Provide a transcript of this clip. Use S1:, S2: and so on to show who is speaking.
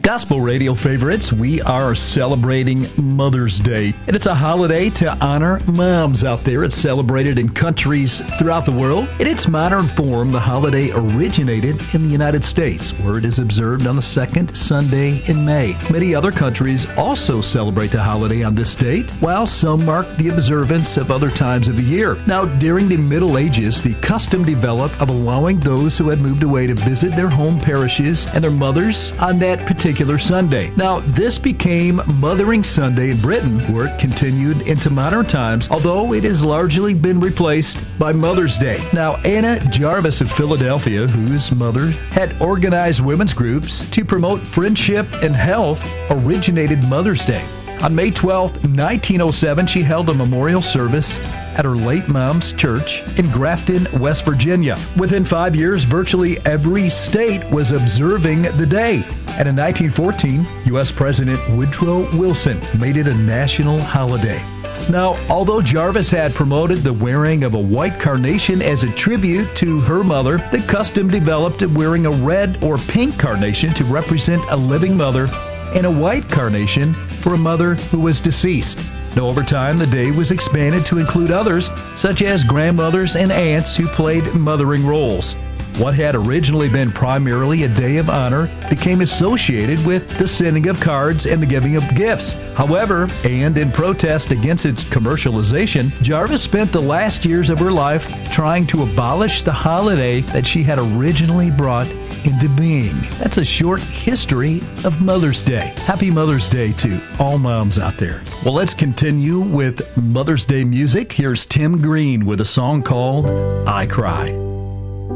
S1: Gospel radio favorites, we are celebrating Mother's Day, and it's a holiday to honor moms out there. It's celebrated in countries throughout the world. In its modern form, the holiday originated in the United States, where it is observed on the second Sunday in May. Many other countries also celebrate the holiday on this date, while some mark the observance of other times of the year. Now, during the Middle Ages, the custom developed of allowing those who had moved away to visit their home parishes and their mothers on that particular Sunday. Now, this became Mothering Sunday in Britain, where it continued into modern times, although it has largely been replaced by Mother's Day. Now, Anna Jarvis of Philadelphia, whose mother had organized women's groups to promote friendship and health, originated Mother's Day. On May 12, 1907, she held a memorial service at her late mom's church in Grafton, West Virginia. Within 5 years, virtually every state was observing the day. And in 1914, U.S. President Woodrow Wilson made it a national holiday. Now, although Jarvis had promoted the wearing of a white carnation as a tribute to her mother, the custom developed of wearing a red or pink carnation to represent a living mother and a white carnation for a mother who was deceased. Now, over time, the day was expanded to include others, such as grandmothers and aunts who played mothering roles. What had originally been primarily a day of honor became associated with the sending of cards and the giving of gifts. However, and in protest against its commercialization, Jarvis spent the last years of her life trying to abolish the holiday that she had originally brought into being. That's a short history of Mother's Day. Happy Mother's Day to all moms out there. Well, let's continue with Mother's Day music. Here's Tim Green with a song called I Cry.